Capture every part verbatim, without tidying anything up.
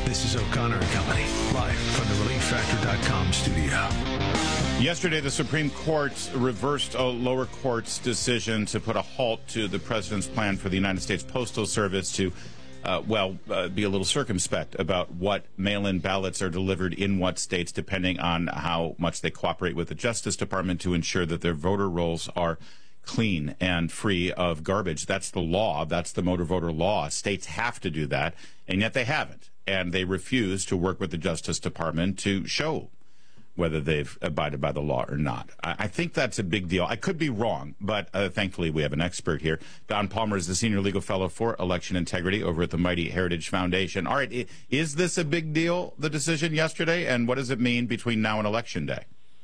This is O'Connor and Company, live from the relief factor dot com studio. Yesterday, the Supreme Court reversed a lower court's decision to put a halt to the president's plan for the United States Postal Service to, uh, well, uh, be a little circumspect about what mail-in ballots are delivered in what states, depending on how much they cooperate with the Justice Department to ensure that their voter rolls are clean and free of garbage. That's the law. That's the motor voter law. States have to do that, and yet they haven't. And they refuse to work with the Justice Department to show whether they've abided by the law or not. I, I think that's a big deal. I could be wrong, but uh, thankfully we have an expert here. Don Palmer is the Senior Legal Fellow for Election Integrity over at the Mighty Heritage Foundation. All right, is this a big deal, the decision yesterday, and what does it mean between now and Election Day?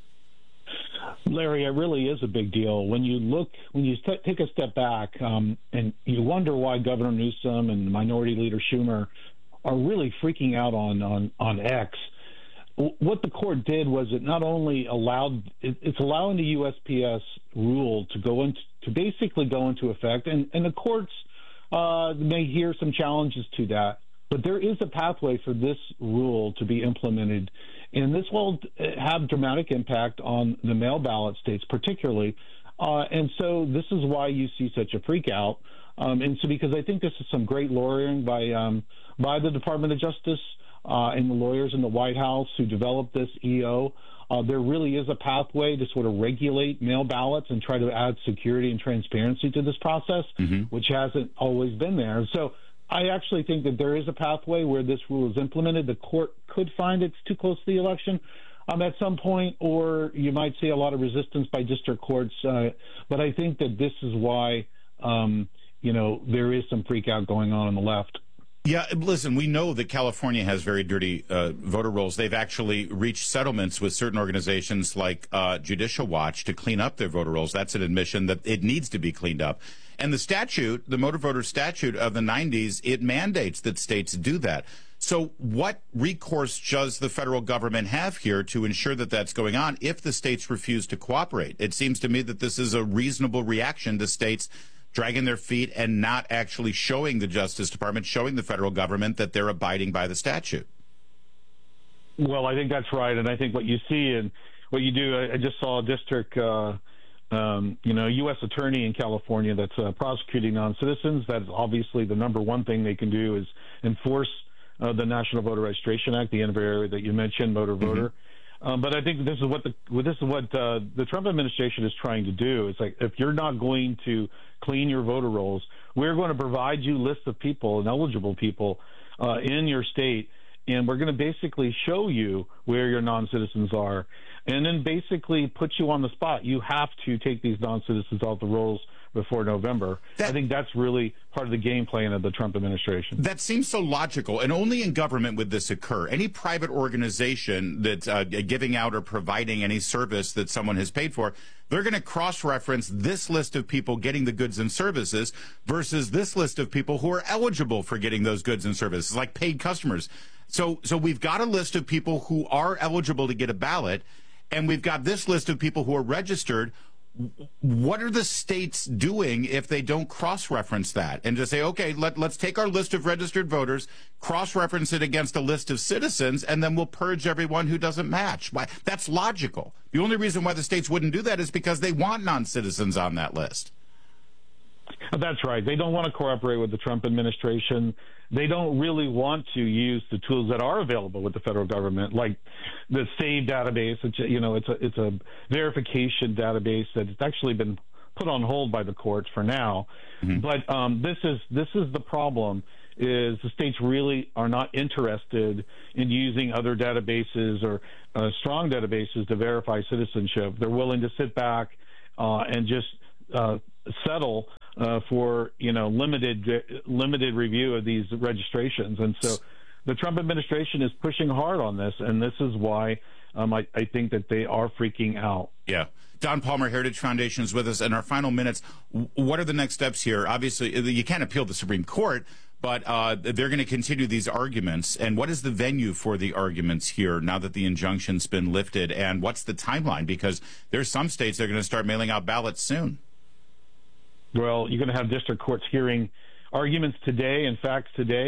Larry, it really is a big deal. When you look, when you st- take a step back um, and you wonder why Governor Newsom and Minority Leader Schumer are really freaking out on, on, on X. What the court did was it not only allowed, it, it's allowing the U S P S rule to go into, to basically go into effect, and, and the courts uh, may hear some challenges to that, but there is a pathway for this rule to be implemented, and this will have dramatic impact on the mail ballot states particularly, uh, and so this is why you see such a freak out. Um, and so, because I think this is some great lawyering by um, by the Department of Justice uh, and the lawyers in the White House who developed this E O, uh, there really is a pathway to sort of regulate mail ballots and try to add security and transparency to this process, mm-hmm. which hasn't always been there. So, I actually think that there is a pathway where this rule is implemented. The court could find it's too close to the election um, at some point, or you might see a lot of resistance by district courts. Uh, but I think that this is why. Um, You know, there is some freak out going on on the left. Yeah, listen, we know that California has very dirty uh, voter rolls. They've actually reached settlements with certain organizations like uh, Judicial Watch to clean up their voter rolls. That's an admission that it needs to be cleaned up. And the statute, the motor voter statute of the nineties, it mandates that states do that. So what recourse does the federal government have here to ensure that that's going on if the states refuse to cooperate? It seems to me that this is a reasonable reaction to states dragging their feet and not actually showing the Justice Department, showing the federal government that they're abiding by the statute. Well, I think that's right. And I think what you see and what you do, I, I just saw a district, uh, um, you know, U S attorney in California that's uh, prosecuting non-citizens. That's obviously the number one thing they can do is enforce uh, the National Voter Registration Act, the N V R A that you mentioned, motor voter. Mm-hmm. Um, but I think this is what the this is what uh, the Trump administration is trying to do. It's like, if you're not going to clean your voter rolls, we're going to provide you lists of people and eligible people uh, in your state, and we're going to basically show you where your non-citizens are, and then basically put you on the spot. You have to take these non-citizens off the rolls before November. That, I think that's really part of the game plan of the Trump administration. That seems so logical, and only in government would this occur. Any private organization that's uh, giving out or providing any service that someone has paid for, they're going to cross-reference this list of people getting the goods and services versus this list of people who are eligible for getting those goods and services, like paid customers. So, so we've got a list of people who are eligible to get a ballot, and we've got this list of people who are registered. What are the states doing if they don't cross-reference that and just say, okay, let, let's take our list of registered voters, cross-reference it against a list of citizens, and then we'll purge everyone who doesn't match? Why? That's logical. The only reason why the states wouldn't do that is because they want non-citizens on that list. That's right. They don't want to cooperate with the Trump administration. They don't really want to use the tools that are available with the federal government, like the SAVE database. Which, you know, it's a it's a verification database that has actually been put on hold by the courts for now. Mm-hmm. But um, this is this is the problem: is the states really are not interested in using other databases or uh, strong databases to verify citizenship. They're willing to sit back uh, and just uh, settle uh, for, you know, limited limited review of these registrations. And so the Trump administration is pushing hard on this, and this is why um, I, I think that they are freaking out. Yeah. Don Palmer, Heritage Foundation, is with us. In our final minutes, what are the next steps here? Obviously, you can't appeal the Supreme Court, but uh, they're going to continue these arguments. And what is the venue for the arguments here now that the injunction's been lifted? And what's the timeline? Because there's some states that are going to start mailing out ballots soon. Well, you're going to have district courts hearing arguments today. In fact, today,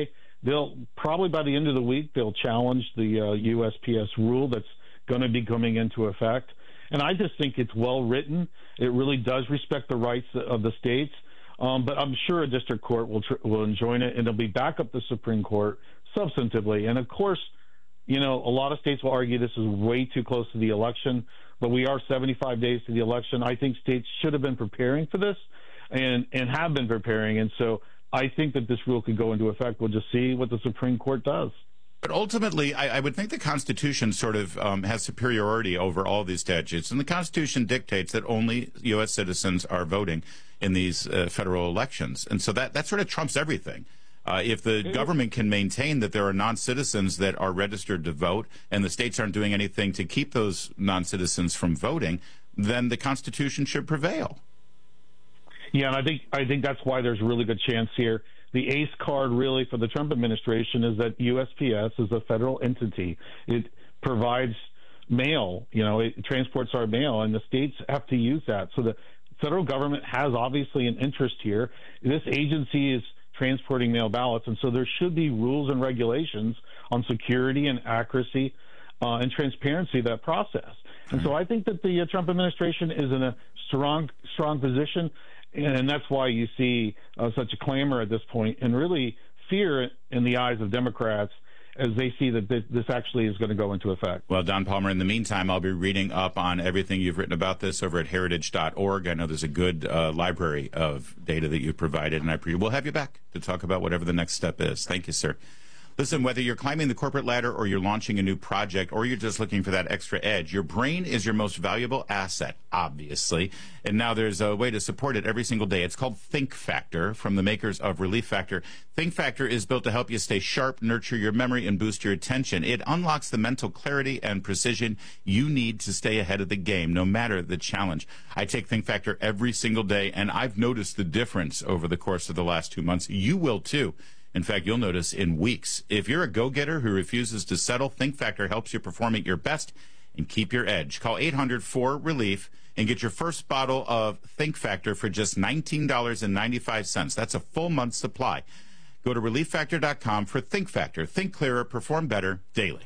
they'll probably by the end of the week, they'll challenge the uh, U S P S rule that's going to be coming into effect. And I just think it's well written. It really does respect the rights of the states. Um, but I'm sure a district court will tr- will enjoin it, and it'll be back up the Supreme Court substantively. And of course, you know, a lot of states will argue this is way too close to the election, but we are seventy-five days to the election. I think states should have been preparing for this and, and have been preparing. And so I think that this rule could go into effect. We'll just see what the Supreme Court does. But ultimately, I, I would think the Constitution sort of um, has superiority over all these statutes. And the Constitution dictates that only U S citizens are voting in these uh, federal elections. And so that, that sort of trumps everything. Uh, if the government can maintain that there are non-citizens that are registered to vote and the states aren't doing anything to keep those non-citizens from voting, then the Constitution should prevail. Yeah, and I think I think that's why there's a really good chance here. The ace card really for the Trump administration is that U S P S is a federal entity. It provides mail, you know, it transports our mail, and the states have to use that. So the federal government has obviously an interest here. This agency is transporting mail ballots, and so there should be rules and regulations on security and accuracy uh, and transparency of that process. And so I think that the uh, Trump administration is in a strong, strong position, and that's why you see uh, such a clamor at this point, and really fear in the eyes of Democrats as they see that this actually is going to go into effect. Well, Don Palmer, in the meantime, I'll be reading up on everything you've written about this over at heritage dot org. I know there's a good uh, library of data that you've provided, and I pre- we'll have you back to talk about whatever the next step is. Thank you, sir. Listen, whether you're climbing the corporate ladder or you're launching a new project or you're just looking for that extra edge, your brain is your most valuable asset, obviously. And now there's a way to support it every single day. It's called Think Factor from the makers of Relief Factor. Think Factor is built to help you stay sharp, nurture your memory, and boost your attention. It unlocks the mental clarity and precision you need to stay ahead of the game, no matter the challenge. I take Think Factor every single day, and I've noticed the difference over the course of the last two months. You will, too. In fact, you'll notice in weeks. If you're a go-getter who refuses to settle, Think Factor helps you perform at your best and keep your edge. Call eight hundred four relief and get your first bottle of Think Factor for just nineteen dollars and ninety-five cents. That's a full month's supply. Go to relief factor dot com for Think Factor. Think clearer, perform better daily.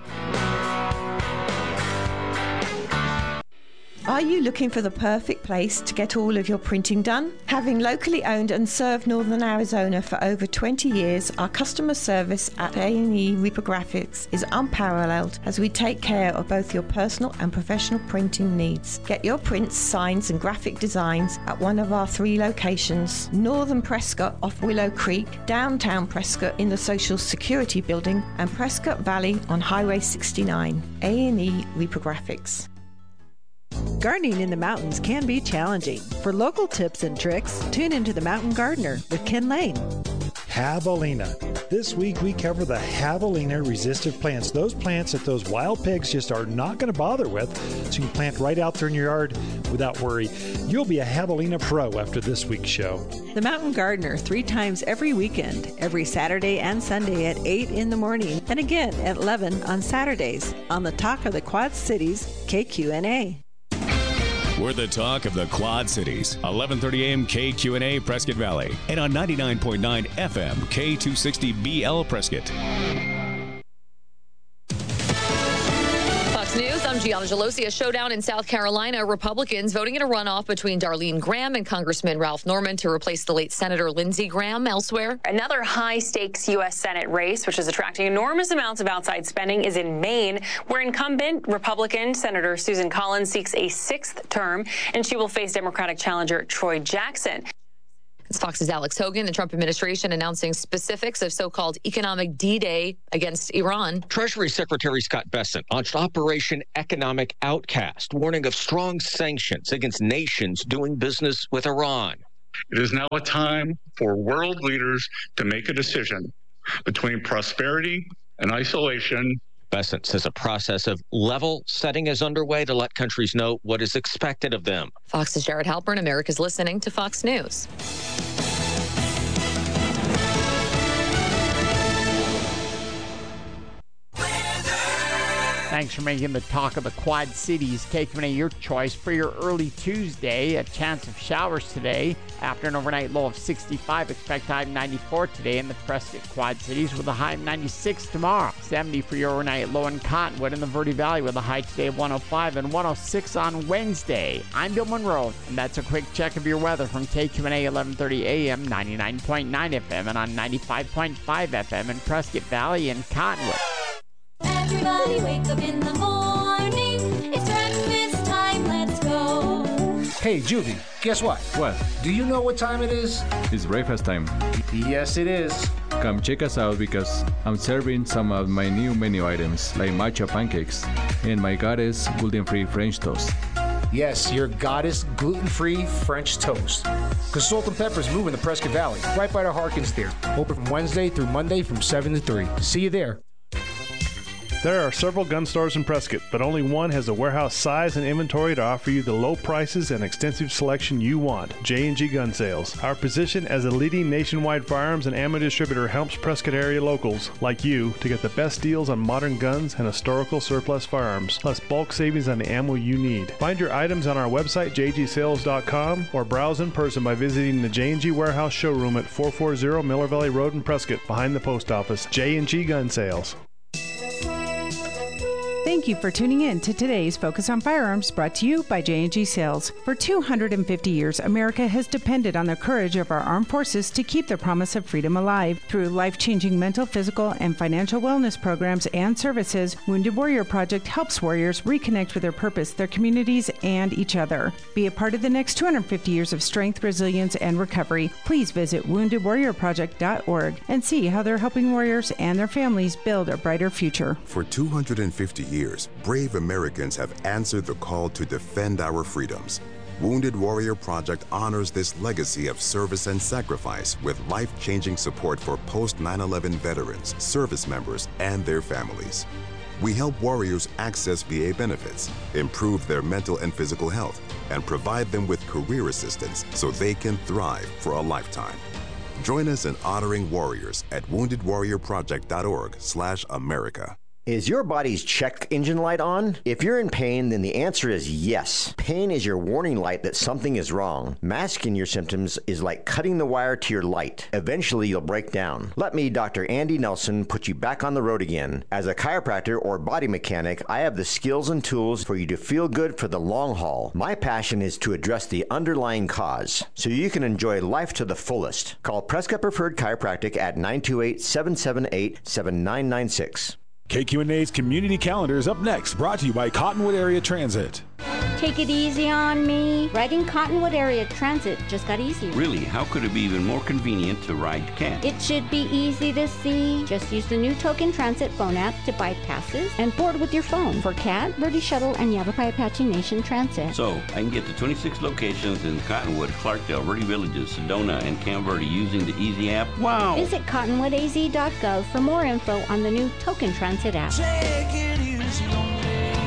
Are you looking for the perfect place to get all of your printing done? Having locally owned and served Northern Arizona for over twenty years, our customer service at A and E Reprographics is unparalleled as we take care of both your personal and professional printing needs. Get your prints, signs and graphic designs at one of our three locations: Northern Prescott off Willow Creek, downtown Prescott in the Social Security Building, and Prescott Valley on Highway sixty-nine. A and E Reprographics. Gardening in the mountains can be challenging. For local tips and tricks, tune into The Mountain Gardener with Ken Lane. Javelina. This week we cover the Javelina resistant plants. Those plants that those wild pigs just are not going to bother with, so you can plant right out there in your yard without worry. You'll be a Javelina pro after this week's show. The Mountain Gardener, three times every weekend, every Saturday and Sunday at eight in the morning, and again at eleven on Saturdays, on the Talk of the Quad Cities, K Q N A. We're the talk of the Quad Cities. eleven thirty a.m. K Q N A Prescott Valley. And on ninety-nine point nine F M K two sixty B L Prescott. Fox News, I'm Gianna Gelosi. A showdown in South Carolina. Republicans voting in a runoff between Darlene Graham and Congressman Ralph Norman to replace the late Senator Lindsey Graham. Elsewhere, another high-stakes U S Senate race, which is attracting enormous amounts of outside spending, is in Maine, where incumbent Republican Senator Susan Collins seeks a sixth term, and she will face Democratic challenger Troy Jackson. It's Fox's Alex Hogan. The Trump administration announcing specifics of so-called economic D-Day against Iran. Treasury Secretary Scott Bessent launched Operation Economic Outcast, warning of strong sanctions against nations doing business with Iran. It is now a time for world leaders to make a decision between prosperity and isolation. Bessent says a process of level setting is underway to let countries know what is expected of them. Fox's Jared Halpern. America's listening to Fox News. Thanks for making the talk of the Quad Cities. K Q N A, your choice for your early Tuesday. A chance of showers today. After an overnight low of sixty-five, expect high of ninety-four today in the Prescott Quad Cities with a high of ninety-six tomorrow. seventy for your overnight low in Cottonwood in the Verde Valley with a high today of one oh five and one oh six on Wednesday. I'm Bill Monroe, and that's a quick check of your weather from K Q N A eleven thirty A M, ninety-nine point nine F M, and on ninety-five point five F M in Prescott Valley and Cottonwood. Everybody wake up in the morning. It's breakfast time, let's go. Hey, Juvie, guess what? What? Do you know what time it is? It's breakfast time. Yes, it is. Come check us out because I'm serving some of my new menu items like matcha pancakes and my goddess gluten-free French toast. Yes, your goddess gluten-free French toast. Because Salt and Pepper's moving to Prescott Valley, right by the Harkins Theater. Open from Wednesday through Monday from seven to three. See you there. There are several gun stores in Prescott, but only one has the warehouse size and inventory to offer you the low prices and extensive selection you want. J and G Gun Sales. Our position as a leading nationwide firearms and ammo distributor helps Prescott area locals like you to get the best deals on modern guns and historical surplus firearms, plus bulk savings on the ammo you need. Find your items on our website, j g sales dot com, or browse in person by visiting the J and G Warehouse showroom at four forty Miller Valley Road in Prescott, behind the post office. J and G Gun Sales. Thank you for tuning in to today's Focus on Firearms, brought to you by J and G Sales. For two hundred fifty years, America has depended on the courage of our armed forces to keep the promise of freedom alive. Through life-changing mental, physical, and financial wellness programs and services, Wounded Warrior Project helps warriors reconnect with their purpose, their communities, and each other. Be a part of the next two hundred fifty years of strength, resilience, and recovery. Please visit wounded warrior project dot org and see how they're helping warriors and their families build a brighter future. For two hundred fifty years, brave Americans have answered the call to defend our freedoms. Wounded Warrior Project honors this legacy of service and sacrifice with life-changing support for post nine eleven veterans, service members, and their families. We help warriors access V A benefits, improve their mental and physical health, and provide them with career assistance so they can thrive for a lifetime. Join us in honoring warriors at wounded warrior project dot org slash America. Is your body's check engine light on? If you're in pain, then the answer is yes. Pain is your warning light that something is wrong. Masking your symptoms is like cutting the wire to your light. Eventually, you'll break down. Let me, Doctor Andy Nelson, put you back on the road again. As a chiropractor or body mechanic, I have the skills and tools for you to feel good for the long haul. My passion is to address the underlying cause, so you can enjoy life to the fullest. Call Prescott Preferred Chiropractic at nine two eight, seven seven eight, seven nine nine six. K Q N A's Community Calendar is up next, brought to you by Cottonwood Area Transit. Take it easy on me. Riding Cottonwood Area Transit just got easier. Really? How could it be even more convenient to ride C A T? It should be easy to see. Just use the new Token Transit phone app to buy passes and board with your phone for C A T, Verde Shuttle, and Yavapai Apache Nation Transit. So, I can get to twenty-six locations in Cottonwood, Clarkdale, Verde Villages, Sedona, and Camp Verde using the Easy app? Wow! Visit cottonwood a z dot gov for more info on the new Token Transit app. Take it easy on me.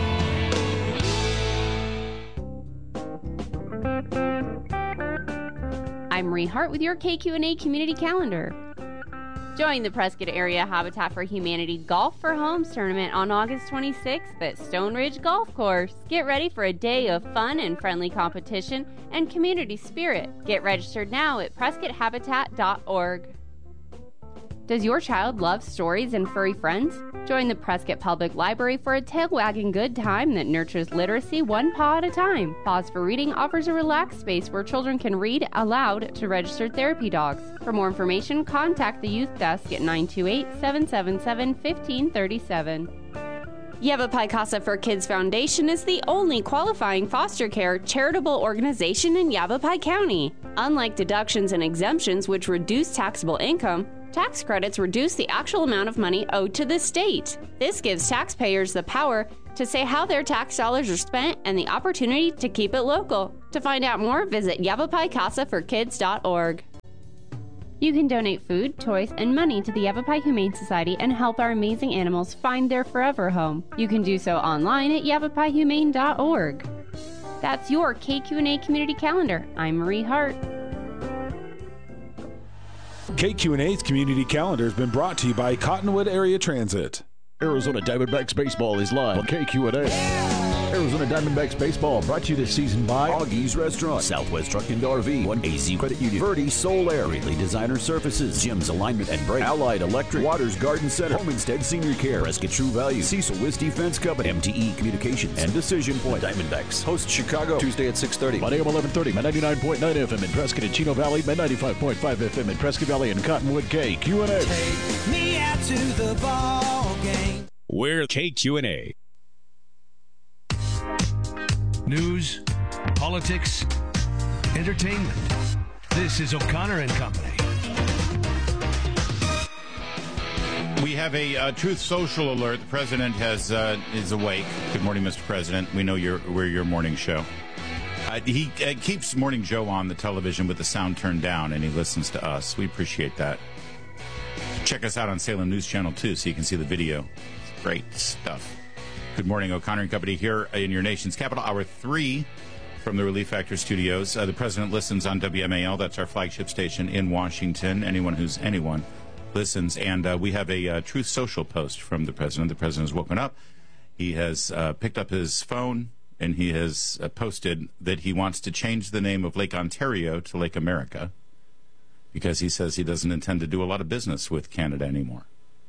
I'm Marie Hart with your K Q N A Community Calendar. Join the Prescott Area Habitat for Humanity Golf for Homes tournament on August twenty-sixth at Stone Ridge Golf Course. Get ready for a day of fun and friendly competition and community spirit. Get registered now at prescott habitat dot org. Does your child love stories and furry friends? Join the Prescott Public Library for a tail-wagging good time that nurtures literacy one paw at a time. Pause for Reading offers a relaxed space where children can read aloud to registered therapy dogs. For more information, contact the youth desk at nine two eight, seven seven seven, one five three seven. Yavapai Casa for Kids Foundation is the only qualifying foster care charitable organization in Yavapai County. Unlike deductions and exemptions which reduce taxable income, tax credits reduce the actual amount of money owed to the state. This gives taxpayers the power to say how their tax dollars are spent and the opportunity to keep it local. To find out more, visit yavapai casa for kids dot org. You can donate food, toys, and money to the Yavapai Humane Society and help our amazing animals find their forever home. You can do so online at yavapai humane dot org. That's your K Q N A Community Calendar. I'm Marie Hart. K Q N A's Community Calendar has been brought to you by Cottonwood Area Transit. Arizona Diamondbacks Baseball is live on K Q and A. Arizona Diamondbacks Baseball brought to you this season by Augie's Restaurant, Southwest Truck and R V, One A Z Credit Union, Verde Soul Air, Greatly Designer Surfaces, Jim's Alignment and Brake, Allied Electric, Waters Garden Center, Homestead Senior Care, Prescott True Value, Cecil Wiss Defense Company, M T E Communications, and Decision Point. The Diamondbacks host Chicago Tuesday at six thirty, Monday at eleven thirty, ninety-nine point nine F M in Prescott and Chino Valley, ninety-five point five F M in Prescott Valley and Cottonwood. K Q and A. Take me out to the ball game. We're K Q and A. News, politics, entertainment. This is O'Connor and Company. We have a uh, Truth Social alert. The president has uh, is awake. Good morning, Mister President. We know you're, we're your morning show. Uh, he uh, keeps Morning Joe on the television with the sound turned down, and he listens to us. We appreciate that. Check us out on Salem News Channel two so you can see the video. It's great stuff. Good morning, O'Connor and Company here in your nation's capital. Hour three from the Relief Factor studios. Uh, the president listens on W M A L. That's our flagship station in Washington. Anyone who's anyone listens. And uh, we have a uh, Truth Social post from the president. The president has woken up. He has uh, picked up his phone, and he has uh, posted that he wants to change the name of Lake Ontario to Lake America because he says he doesn't intend to do a lot of business with Canada anymore.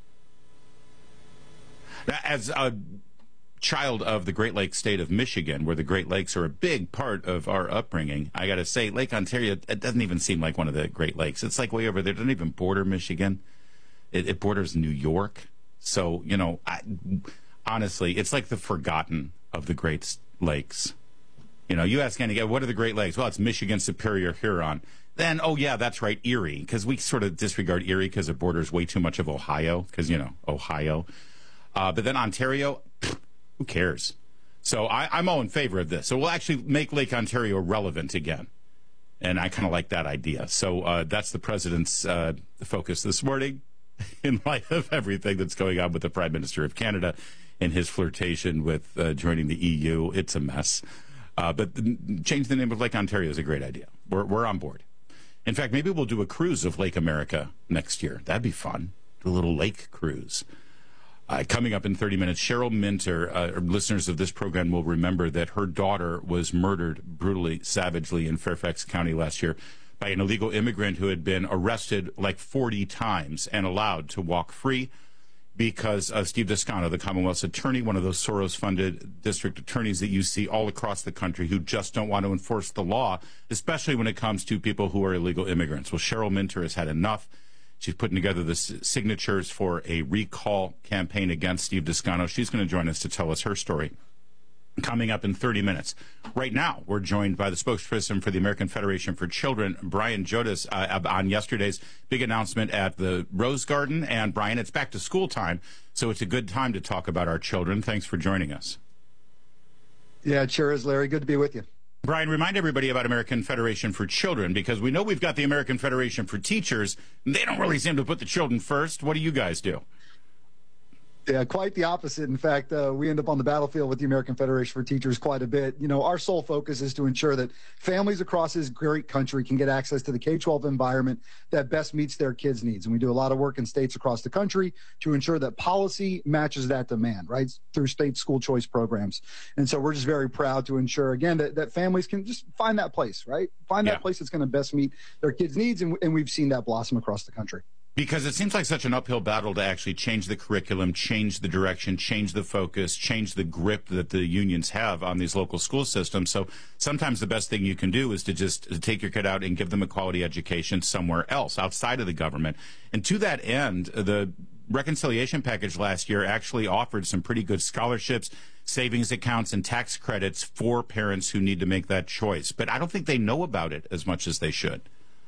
Now, as a child of the Great Lakes state of Michigan, where the Great Lakes are a big part of our upbringing, I got to say, Lake Ontario, it doesn't even seem like one of the Great Lakes. It's like way over there. It doesn't even border Michigan. It, it borders New York. So, you know, I, honestly, it's like the forgotten of the Great Lakes. You know, you ask any guy, what are the Great Lakes? Well, it's Michigan, Superior, Huron. Then, oh, yeah, that's right, Erie, because we sort of disregard Erie because it borders way too much of Ohio, because, you know, Ohio. Uh, but then Ontario, pfft, who cares? So I, I'm all in favor of this. So we'll actually make Lake Ontario relevant again. And I kind of like that idea. So uh, that's the president's uh, focus this morning in light of everything that's going on with the Prime Minister of Canada and his flirtation with uh, joining the E U. It's a mess. Uh, but the, change the name of Lake Ontario is a great idea. We're, we're on board. In fact, maybe we'll do a cruise of Lake America next year. That'd be fun. Do a little lake cruise. Uh, coming up in thirty minutes, Cheryl Minter, uh, listeners of this program will remember that her daughter was murdered brutally, savagely in Fairfax County last year by an illegal immigrant who had been arrested like forty times and allowed to walk free because uh, Steve Descano, the Commonwealth's attorney, one of those Soros-funded district attorneys that you see all across the country who just don't want to enforce the law, especially when it comes to people who are illegal immigrants. Well, Cheryl Minter has had enough. She's putting together the signatures for a recall campaign against Steve Descano. She's going to join us to tell us her story coming up in thirty minutes. Right now, we're joined by the spokesperson for the American Federation for Children, Brian Jodas, uh, on yesterday's big announcement at the Rose Garden. And, Brian, it's back to school time, so it's a good time to talk about our children. Thanks for joining us. Yeah, it sure is, Larry. Good to be with you. Brian, remind everybody about American Federation for Children, because we know we've got the American Federation for Teachers, and they don't really seem to put the children first. What do you guys do? Yeah, quite the opposite. In fact, uh, we end up on the battlefield with the American Federation for Teachers quite a bit. You know, our sole focus is to ensure that families across this great country can get access to the K twelve environment that best meets their kids' needs. And we do a lot of work in states across the country to ensure that policy matches that demand, right, through state school choice programs. And so we're just very proud to ensure, again, that, that families can just find that place, right? Find that yeah. place that's going to best meet their kids' needs. And, and we've seen that blossom across the country. Because it seems like such an uphill battle to actually change the curriculum, change the direction, change the focus, change the grip that the unions have on these local school systems. So sometimes the best thing you can do is to just take your kid out and give them a quality education somewhere else, outside of the government. And to that end, the reconciliation package last year actually offered some pretty good scholarships, savings accounts, and tax credits for parents who need to make that choice. But I don't think they know about it as much as they should.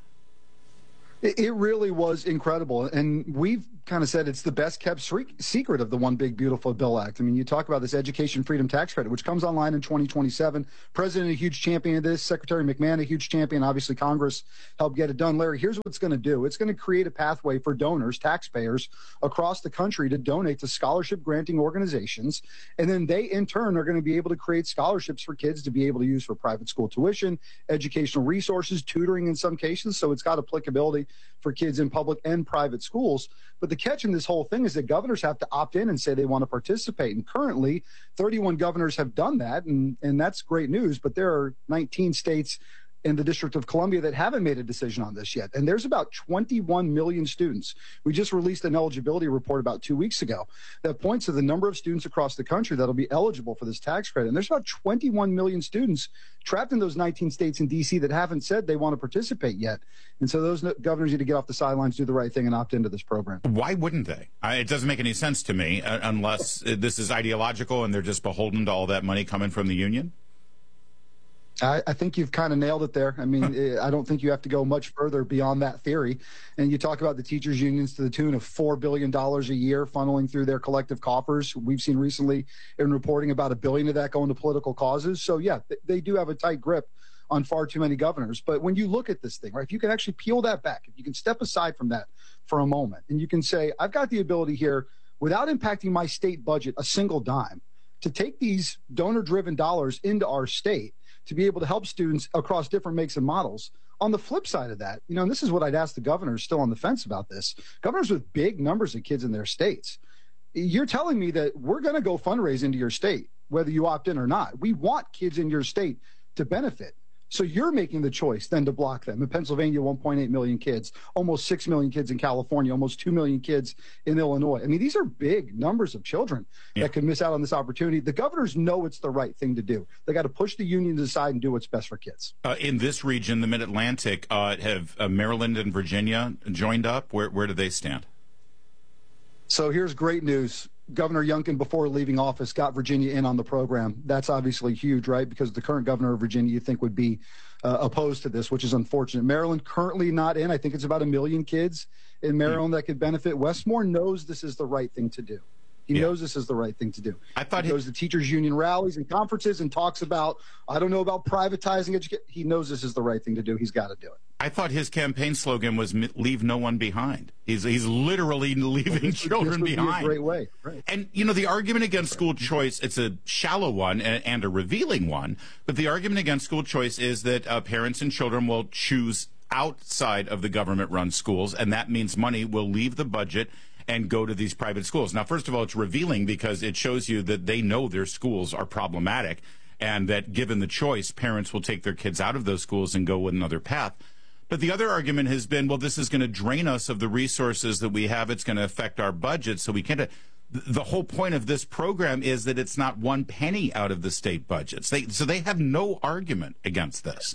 It really was incredible. And we've kind of said it's the best kept secret of the One Big Beautiful Bill Act. I mean, you talk about this education freedom tax credit, which comes online in twenty twenty-seven. President, a huge champion of this. Secretary McMahon, a huge champion. Obviously, Congress helped get it done. Larry, here's what it's going to do. It's going to create a pathway for donors, taxpayers across the country to donate to scholarship granting organizations. And then they, in turn, are going to be able to create scholarships for kids to be able to use for private school tuition, educational resources, tutoring in some cases. So it's got applicability for kids in public and private schools. But the catch in this whole thing is that governors have to opt in and say they want to participate. And currently, thirty-one governors have done that, and, and that's great news. But there are nineteen states in the District of Columbia that haven't made a decision on this yet. And there's about twenty-one million students. We just released an eligibility report about two weeks ago that points to the number of students across the country that'll be eligible for this tax credit. And there's about twenty-one million students trapped in those nineteen states in D C that haven't said they want to participate yet. And so those governors need to get off the sidelines, do the right thing, and opt into this program. Why wouldn't they? I, it doesn't make any sense to me uh, unless uh, this is ideological and they're just beholden to all that money coming from the union. I, I think you've kind of nailed it there. I mean, I don't think you have to go much further beyond that theory. And you talk about the teachers' unions to the tune of four billion dollars a year funneling through their collective coffers. We've seen recently in reporting about a billion of that going to political causes. So, yeah, they do have a tight grip on far too many governors. But when you look at this thing, right, if you can actually peel that back, if you can step aside from that for a moment, and you can say, I've got the ability here, without impacting my state budget a single dime, to take these donor-driven dollars into our state to be able to help students across different makes and models. On the flip side of that, you know, and this is what I'd ask the governors still on the fence about this, governors with big numbers of kids in their states, you're telling me that we're going to go fundraise into your state, whether you opt in or not. We want kids in your state to benefit. So you're making the choice then to block them. In Pennsylvania, one point eight million kids, almost six million kids in California, almost two million kids in Illinois. I mean, these are big numbers of children yeah. that could miss out on this opportunity. The governors know it's the right thing to do. They got to push the unions aside and do what's best for kids. Uh, in this region, the Mid-Atlantic, uh, have uh, Maryland and Virginia joined up? Where, where do they stand? So here's great news. Governor Youngkin, before leaving office, got Virginia in on the program. That's obviously huge, right? Because the current governor of Virginia, you think, would be uh, opposed to this, which is unfortunate. Maryland currently not in. I think it's about a million kids in Maryland that could benefit. Westmore knows this is the right thing to do. He yeah. knows this is the right thing to do. I thought he goes to teachers union rallies and conferences and talks about, I don't know about privatizing education. He knows this is the right thing to do. He's got to do it. I thought his campaign slogan was "Leave no one behind." He's he's literally leaving well, children this would behind. Be a great way, right? And you know the argument against school choice, it's a shallow one and, and a revealing one. But the argument against school choice is that uh, parents and children will choose outside of the government-run schools, and that means money will leave the budget and go to these private schools. Now, first of all, it's revealing because it shows you that they know their schools are problematic, and that given the choice, parents will take their kids out of those schools and go with another path. But the other argument has been, well, this is going to drain us of the resources that we have. It's going to affect our budget, so we can't. The whole point of this program is that it's not one penny out of the state budgets. They, so they have no argument against this.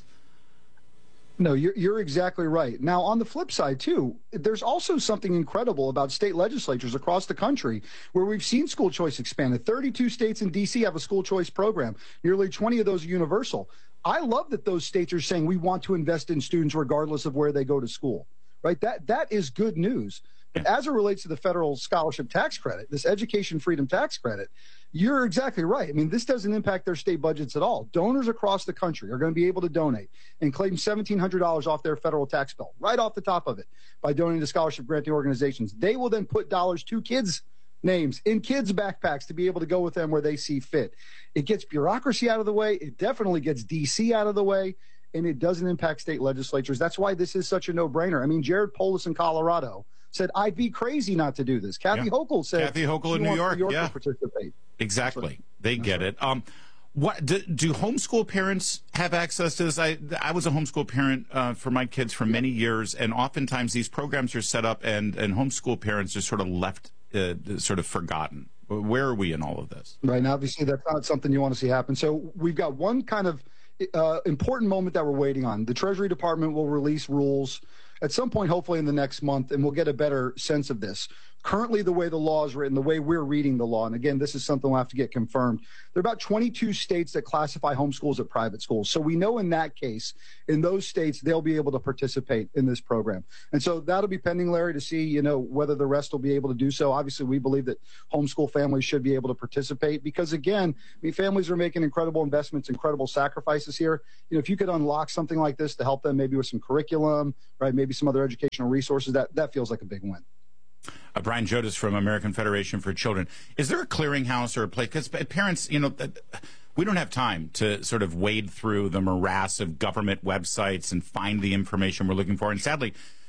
No, you're, you're exactly right. Now, on the flip side, too, there's also something incredible about state legislatures across the country where we've seen school choice expanded. thirty-two states in D C have a school choice program. Nearly twenty of those are universal. I love that those states are saying we want to invest in students regardless of where they go to school, right? That that is good news. But as it relates to the federal scholarship tax credit, this education freedom tax credit, you're exactly right. I mean, this doesn't impact their state budgets at all. Donors across the country are going to be able to donate and claim seventeen hundred dollars off their federal tax bill, right off the top of it, by donating to scholarship granting organizations. They will then put dollars to kids' names in kids' backpacks to be able to go with them where they see fit. It gets bureaucracy out of the way. It definitely gets D C out of the way, and it doesn't impact state legislatures. That's why this is such a no-brainer. I mean, Jared Polis in Colorado said, I'd be crazy not to do this. Kathy yeah. Hochul said, Kathy Hochul in New York, New York yeah. to participate. Exactly. Right. They That's get right. it. Um, what do, do homeschool parents have access to this? I, I was a homeschool parent uh, for my kids for many years, and oftentimes these programs are set up and, and homeschool parents are sort of left, uh, sort of forgotten. Where are we in all of this? Right. Now, obviously, that's not something you want to see happen. So we've got one kind of uh, important moment that we're waiting on. The Treasury Department will release rules at some point, hopefully in the next month, and we'll get a better sense of this. Currently, the way the law is written, the way we're reading the law, and again, this is something we'll have to get confirmed, there are about twenty-two states that classify homeschools as private schools. So we know in that case, in those states, they'll be able to participate in this program. And so that'll be pending, Larry, to see, you know, whether the rest will be able to do so. Obviously, we believe that homeschool families should be able to participate because, again, I mean, families are making incredible investments, incredible sacrifices here. You know, if you could unlock something like this to help them maybe with some curriculum, right, maybe some other educational resources, that, that feels like a big win. Uh, Brian Jodas from American Federation for Children. Is there a clearinghouse or a place? Because parents, you know, we don't have time to sort of wade through the morass of government websites and find the information we're looking for. And sadly,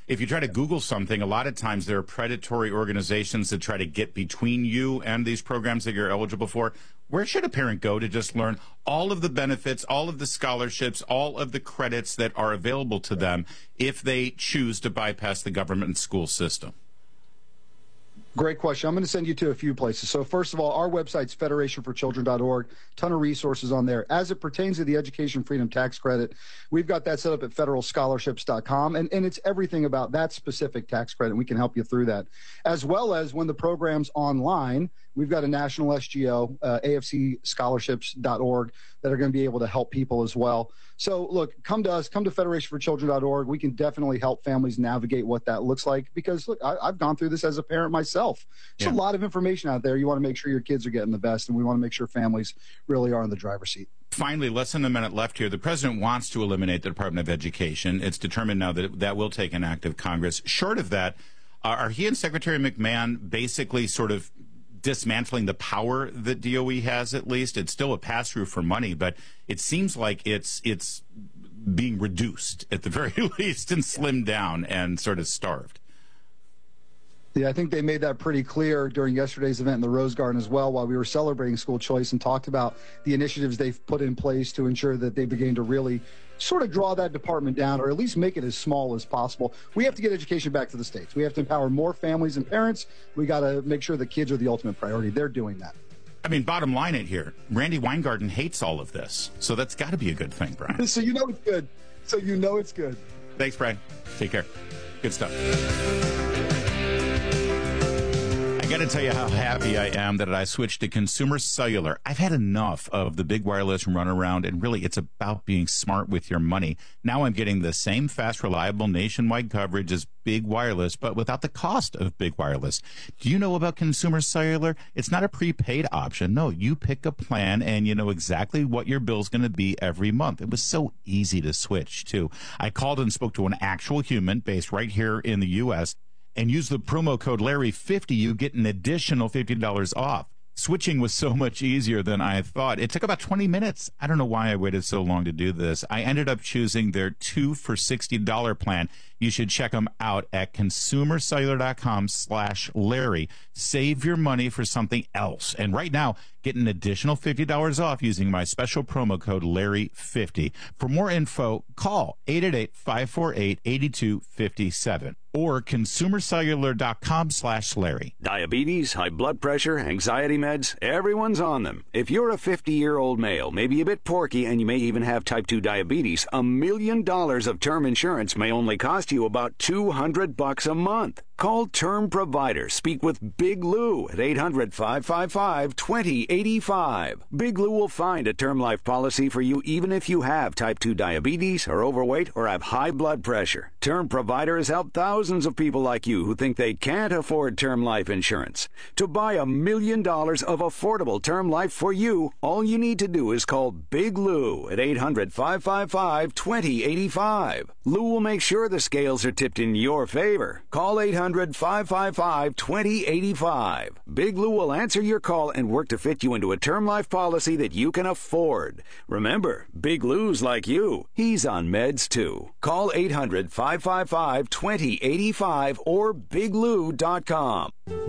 if you try to Google something, a lot of times there are predatory organizations that try to get between you and these programs that you're eligible for. Where should a parent go to just learn all of the benefits, all of the scholarships, all of the credits that are available to them if they choose to bypass the government and school system? Great question. I'm going to send you to a few places. So first of all, our website's federation for children dot org. Ton of resources on there. As it pertains to the Education Freedom Tax Credit, we've got that set up at federal scholarships dot com, and, and it's everything about that specific tax credit. We can help you through that. As well as when the program's online, we've got a national S G O, uh, A F C scholarships dot org, that are going to be able to help people as well. So look, come to us, come to federation for children dot org. We can definitely help families navigate what that looks like, because look, I, I've gone through this as a parent myself. There's yeah. a lot of information out there. You want to make sure your kids are getting the best, and we want to make sure families really are in the driver's seat. Finally, less than a minute left here. The president wants to eliminate the Department of Education. It's determined now that that will take an act of Congress. Short of that, are he and Secretary McMahon basically sort of dismantling the power that D O E has? At least it's still a pass-through for money, but it seems like it's it's being reduced at the very least and slimmed down and sort of starved. Yeah, I think they made that pretty clear during yesterday's event in the Rose Garden as well, while we were celebrating school choice, and talked about the initiatives they've put in place to ensure that they begin to really sort of draw that department down, or at least make it as small as possible. We have to get education back to the states. We have to empower more families and parents. We got to make sure the kids are the ultimate priority. They're doing that. I mean, bottom line it here, Randy Weingarten hates all of this, so that's got to be a good thing, Brian. So you know it's good. So you know it's good. Thanks, Brian. Take care. Good stuff. I got to tell you how happy I am that I switched to Consumer Cellular. I've had enough of the big wireless runaround, and really it's about being smart with your money. Now I'm getting the same fast, reliable nationwide coverage as big wireless, but without the cost of big wireless. Do you know about Consumer Cellular? It's not a prepaid option. No, you pick a plan and you know exactly what your bill's going to be every month. It was so easy to switch, too. I called and spoke to an actual human based right here in the U S, and use the promo code Larry fifty, you get an additional fifty dollars off. Switching was so much easier than I thought. It took about twenty minutes. I don't know why I waited so long to do this. I ended up choosing their two for sixty dollars plan. You should check them out at consumercellular.com slash Larry. Save your money for something else. And right now, get an additional fifty dollars off using my special promo code Larry fifty. For more info, call eight eight eight, five four eight, eight two five seven or consumercellular.com slash Larry. Diabetes, high blood pressure, anxiety meds, everyone's on them. If you're a fifty-year-old male, maybe a bit porky, and you may even have type two diabetes, a million dollars of term insurance may only cost you about two hundred bucks a month. Call Term Provider. Speak with Big Lou at eight hundred, five five five, two zero eight five. Big Lou will find a term life policy for you even if you have type two diabetes, are overweight, or have high blood pressure. Term Provider has helped thousands of people like you who think they can't afford term life insurance. To buy a million dollars of affordable term life for you, all you need to do is call Big Lou at eight hundred, five five five, two zero eight five. Lou will make sure the scales are tipped in your favor. Call eight hundred, five five five, two zero eight five. Big Lou will answer your call and work to fit you into a term life policy that you can afford. Remember, Big Lou's like you. He's on meds too. Call eight hundred, five five five, two zero eight five or big lou dot com.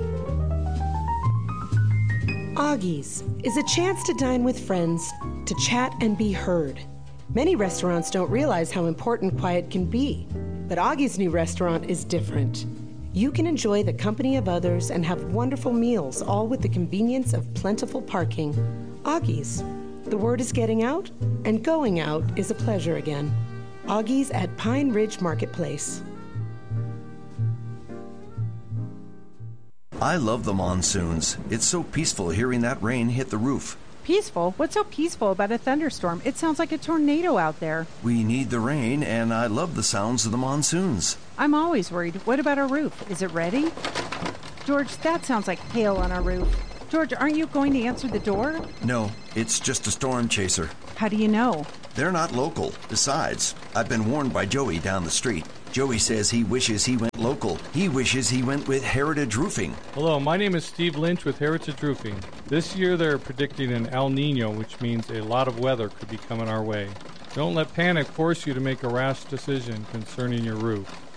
Augie's is a chance to dine with friends, to chat and be heard. Many restaurants don't realize how important quiet can be, but Augie's new restaurant is different. You can enjoy the company of others and have wonderful meals, all with the convenience of plentiful parking. Augie's. The word is getting out, and going out is a pleasure again. Augie's at Pine Ridge Marketplace. I love the monsoons. It's so peaceful hearing that rain hit the roof. Peaceful? What's so peaceful about a thunderstorm? It sounds like a tornado out there. We need the rain, and I love the sounds of the monsoons. I'm always worried. What about our roof? Is it ready? George, that sounds like hail on our roof. George, aren't you going to answer the door? No, it's just a storm chaser. How do you know? They're not local. Besides, I've been warned by Joey down the street. Joey says he wishes he went local. He wishes he went with Heritage Roofing. Hello, my name is Steve Lynch with Heritage Roofing. This year they're predicting an El Nino, which means a lot of weather could be coming our way. Don't let panic force you to make a rash decision concerning your roof.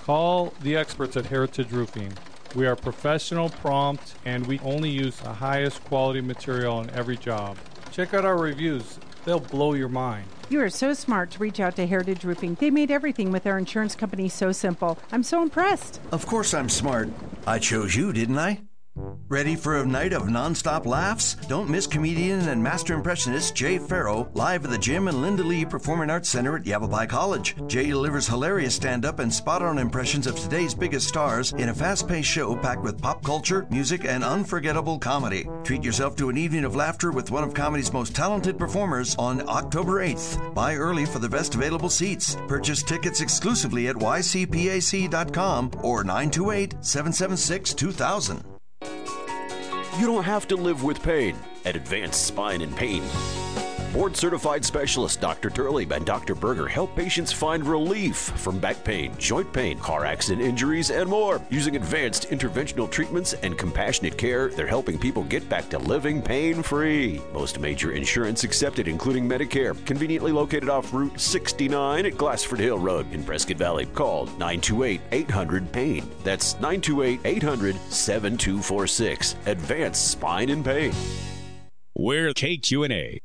Call the experts at Heritage Roofing. We are professional, prompt, and we only use the highest quality material on every job. Check out our reviews. They'll blow your mind. You are so smart to reach out to Heritage Roofing. They made everything with their insurance company so simple. I'm so impressed. Of course I'm smart. I chose you, didn't I? Ready for a night of nonstop laughs? Don't miss comedian and master impressionist Jay Farrow live at the Jim and Linda Lee Performing Arts Center at Yavapai College. Jay delivers hilarious stand-up and spot-on impressions of today's biggest stars in a fast-paced show packed with pop culture, music, and unforgettable comedy. Treat yourself to an evening of laughter with one of comedy's most talented performers on October eighth. Buy early for the best available seats. Purchase tickets exclusively at y c p a c dot com or nine two eight, seven seven six, two thousand. You don't have to live with pain at Advanced Spine and Pain. Board-certified specialists Doctor Turley and Doctor Berger help patients find relief from back pain, joint pain, car accident injuries, and more. Using advanced interventional treatments and compassionate care, they're helping people get back to living pain-free. Most major insurance accepted, including Medicare. Conveniently located off Route sixty-nine at Glassford Hill Road in Prescott Valley. Call nine two eight, eight hundred, pain. That's nine two eight, eight hundred, seven two four six. Advanced Spine and Pain. We're K Q and A.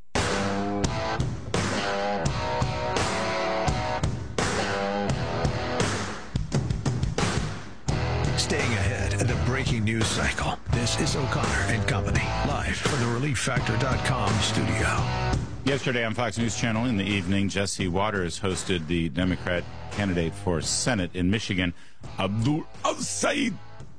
Staying ahead of the breaking news cycle. This is O'Connor and Company, live from the relief factor dot com studio. Yesterday on Fox News Channel in the evening, Jesse Waters hosted the Democrat candidate for Senate in Michigan, Abdul al-Sayed.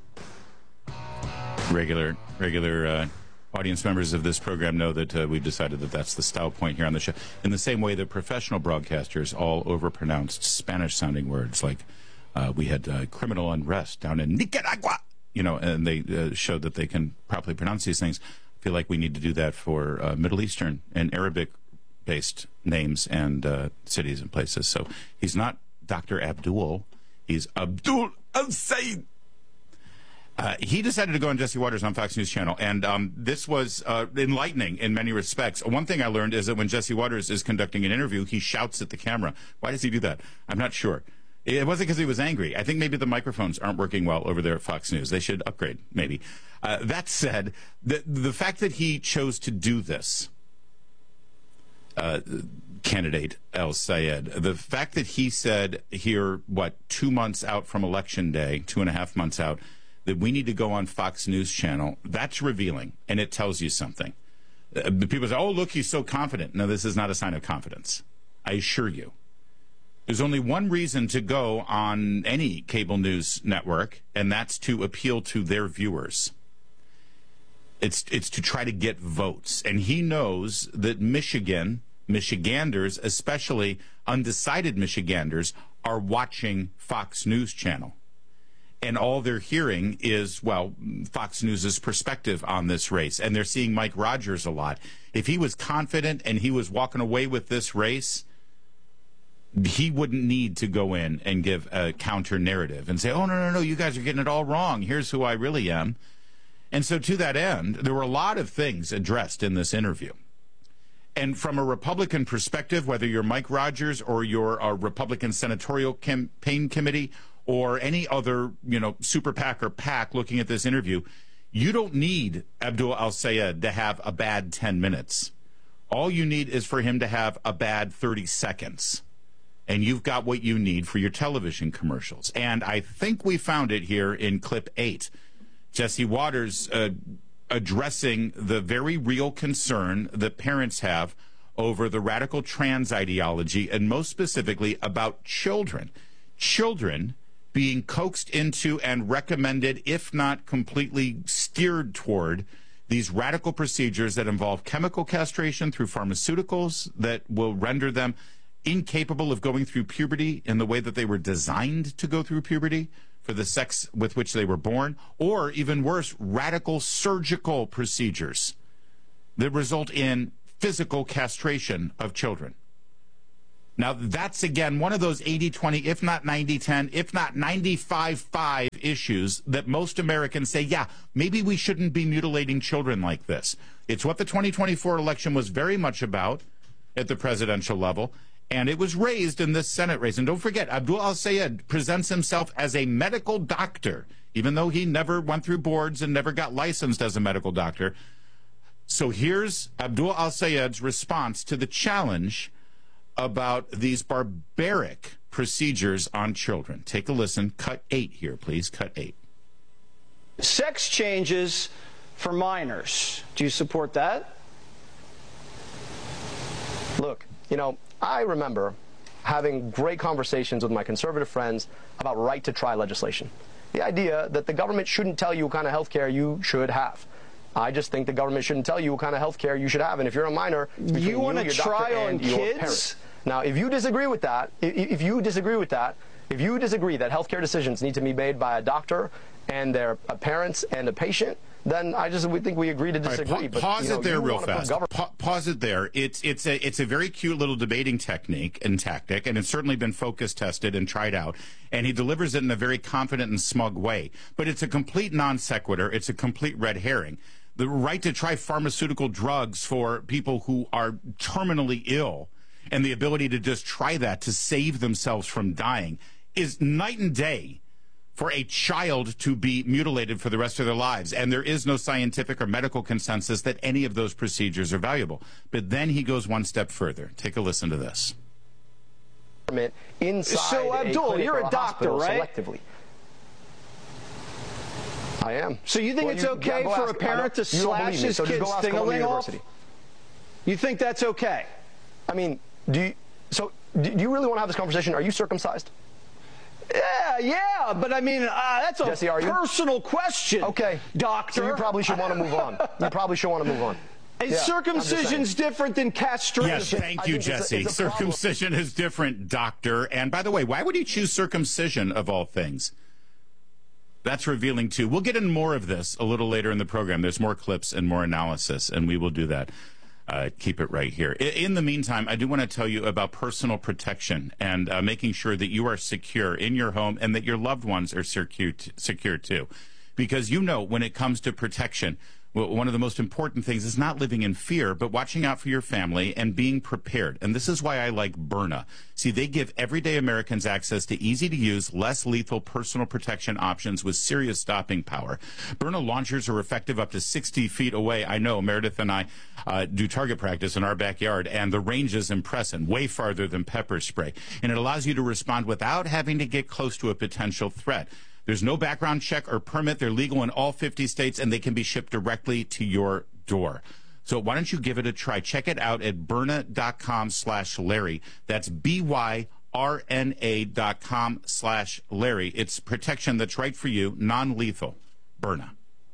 Regular, regular uh, audience members of this program know that uh, we've decided that that's the style point here on the show. In the same way that professional broadcasters all overpronounced Spanish-sounding words like Uh, we had uh, criminal unrest down in Nicaragua, you know, and they uh, showed that they can properly pronounce these things. I feel like we need to do that for uh, Middle Eastern and Arabic-based names and uh, cities and places. So he's not Doctor Abdul. He's Abdul al-Sayed. Uh, he decided to go on Jesse Waters on Fox News Channel, and um, this was uh, enlightening in many respects. One thing I learned is that when Jesse Waters is conducting an interview, he shouts at the camera. Why does he do that? I'm not sure. It wasn't because he was angry. I think maybe the microphones aren't working well over there at Fox News. They should upgrade, maybe. Uh, that said, the, the fact that he chose to do this, uh, candidate al-Sayed, the fact that he said here, what, two months out from Election Day, two and a half months out, that we need to go on Fox News Channel, that's revealing, and it tells you something. Uh, people say, oh, look, he's so confident. No, this is not a sign of confidence. I assure you. There's only one reason to go on any cable news network, and that's to appeal to their viewers. It's it's to try to get votes. And he knows that Michigan, Michiganders, especially undecided Michiganders, are watching Fox News Channel. And all they're hearing is, well, Fox News' perspective on this race. And they're seeing Mike Rogers a lot. If he was confident and he was walking away with this race, he wouldn't need to go in and give a counter narrative and say, oh, no, no, no, you guys are getting it all wrong. Here's who I really am. And so to that end, there were a lot of things addressed in this interview. And from a Republican perspective, whether you're Mike Rogers or you're a Republican senatorial campaign committee or any other, you know, super PAC or PAC looking at this interview, you don't need Abdul al-Sayed to have a bad ten minutes. All you need is for him to have a bad thirty seconds. And you've got what you need for your television commercials. And I think we found it here in clip eight. Jesse Waters uh, addressing the very real concern that parents have over the radical trans ideology, and most specifically about children. Children being coaxed into and recommended, if not completely steered toward, these radical procedures that involve chemical castration through pharmaceuticals that will render them incapable of going through puberty in the way that they were designed to go through puberty for the sex with which they were born, or even worse, radical surgical procedures that result in physical castration of children. Now, that's, again, one of those eighty twenty, if not ninety ten, if not ninety-five five issues that most Americans say, yeah, maybe we shouldn't be mutilating children like this. It's what the twenty twenty-four election was very much about at the presidential level. And it was raised in this Senate race. And don't forget, Abdul Al-Sayed presents himself as a medical doctor, even though he never went through boards and never got licensed as a medical doctor. So here's Abdul Al-Sayed's response to the challenge about these barbaric procedures on children. Take a listen. Cut eight here, please. Cut eight. Sex changes for minors. Do you support that? Look, you know, I remember having great conversations with my conservative friends about right-to-try legislation. The idea that the government shouldn't tell you what kind of health care you should have. I just think the government shouldn't tell you what kind of health care you should have. And if you're a minor, you want to try on kids? Now, if you disagree with that, if you disagree with that, if you disagree that health care decisions need to be made by a doctor and their parents and a patient, then I just we think we agree to disagree. Right, pa- but, pause you know, it there real fast. Government- Pa- pause it there. It's it's a it's a very cute little debating technique and tactic, and it's certainly been focus tested and tried out. And he delivers it in a very confident and smug way. But it's a complete non sequitur. It's a complete red herring. The right to try pharmaceutical drugs for people who are terminally ill, and the ability to just try that to save themselves from dying, is night and day for a child to be mutilated for the rest of their lives. And there is no scientific or medical consensus that any of those procedures are valuable. But then he goes one step further. Take a listen to this. Inside so, Abdul, a you're a, a doctor, right? Selectively. I am. So you think well, it's you, okay yeah, for ask, a parent to slash his so kid's thing-a-ling off? You think that's okay? I mean, do you, so do you really want to have this conversation? Are you circumcised? Yeah, yeah, but I mean, uh, that's a Jesse, personal question. Okay, doctor. So you probably should want to move on. You probably should want to move on. Is yeah, circumcision's different than castration? Yes, thank you, Jesse. It's a, it's a circumcision is different, doctor. And by the way, why would he choose circumcision of all things? That's revealing, too. We'll get in more of this a little later in the program. There's more clips and more analysis, and we will do that. Uh, keep it right here. In the meantime, I do want to tell you about personal protection and uh, making sure that you are secure in your home and that your loved ones are secure, t- secure too. Because you know, when it comes to protection, well, one of the most important things is not living in fear, but watching out for your family and being prepared. And this is why I like Byrna. See, they give everyday Americans access to easy-to-use, less lethal personal protection options with serious stopping power. Byrna launchers are effective up to sixty feet away. I know Meredith and I uh, do target practice in our backyard, and the range is impressive, way farther than pepper spray. And it allows you to respond without having to get close to a potential threat. There's no background check or permit. They're legal in all fifty states, and they can be shipped directly to your door. So why don't you give it a try? Check it out at Byrna.com slash Larry. That's B-Y-R-N-A dot com slash Larry. It's protection that's right for you, non-lethal. Byrna.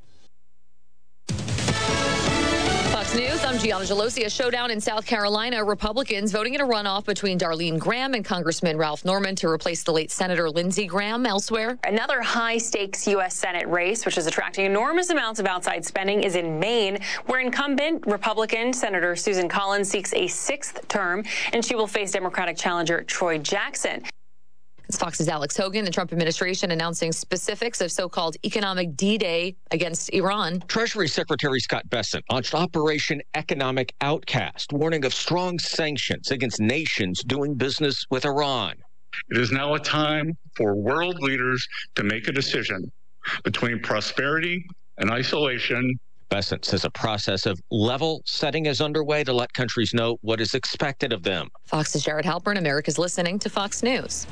Fox News, I'm Gianna Gelosi. A showdown in South Carolina. Republicans voting in a runoff between Darlene Graham and Congressman Ralph Norman to replace the late Senator Lindsey Graham. Elsewhere, another high-stakes U S Senate race, which is attracting enormous amounts of outside spending, is in Maine, where incumbent Republican Senator Susan Collins seeks a sixth term, and she will face Democratic challenger Troy Jackson. It's Fox's Alex Hogan. The Trump administration announcing specifics of so-called economic D-Day against Iran. Treasury Secretary Scott Bessent launched Operation Economic Outcast, warning of strong sanctions against nations doing business with Iran. It is now a time for world leaders to make a decision between prosperity and isolation. Bessent says a process of level setting is underway to let countries know what is expected of them. Fox's Jared Halpern. America's listening to Fox News.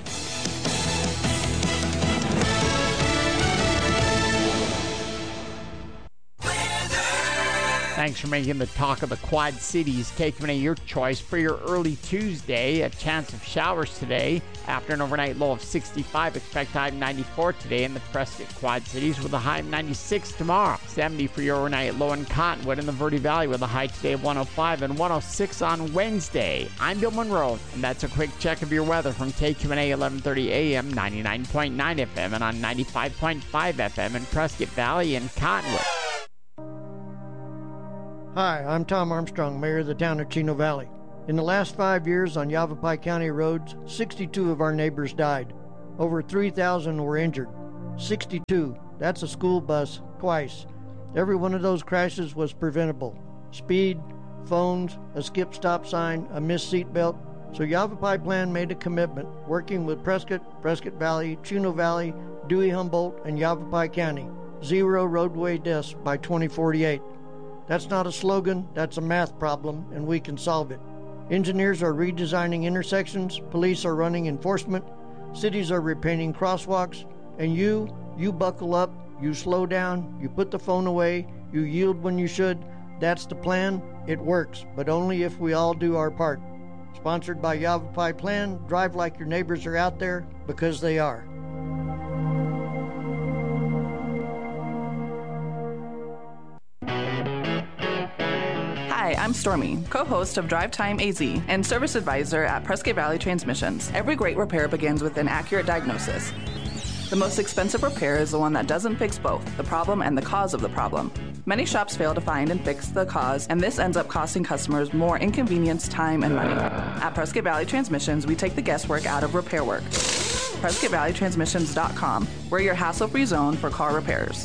Thanks for making the talk of the Quad Cities. K Q N A, your choice for your early Tuesday. A chance of showers today. After an overnight low of sixty-five, expect high of ninety-four today in the Prescott Quad Cities with a high of ninety-six tomorrow. seventy for your overnight low in Cottonwood in the Verde Valley with a high today of one oh five and one oh six on Wednesday. I'm Bill Monroe, and that's a quick check of your weather from K Q N A eleven thirty A M, ninety-nine point nine F M, and on ninety-five point five F M in Prescott Valley and Cottonwood. Hi, I'm Tom Armstrong, Mayor of the town of Chino Valley. In the last five years on Yavapai County roads, sixty-two of our neighbors died. Over three thousand were injured. sixty-two. That's a school bus twice. Every one of those crashes was preventable. Speed, phones, a skip stop sign, a missed seatbelt, So Yavapai Plan made a commitment, working with Prescott, Prescott Valley, Chino Valley, Dewey Humboldt, and Yavapai County. Zero roadway deaths by twenty forty-eight. That's not a slogan, that's a math problem, and we can solve it. Engineers are redesigning intersections, police are running enforcement, cities are repainting crosswalks, and you, you buckle up, you slow down, you put the phone away, you yield when you should. That's the plan. It works, but only if we all do our part. Sponsored by Yavapai Plan, drive like your neighbors are out there, because they are. Hi, I'm Stormy, co-host of Drive Time A Z and service advisor at Prescott Valley Transmissions. Every great repair begins with an accurate diagnosis. The most expensive repair is the one that doesn't fix both, the problem and the cause of the problem. Many shops fail to find and fix the cause, and this ends up costing customers more inconvenience, time, and money. At Prescott Valley Transmissions, we take the guesswork out of repair work. Prescott Valley Transmissions dot com. We're your hassle-free zone for car repairs.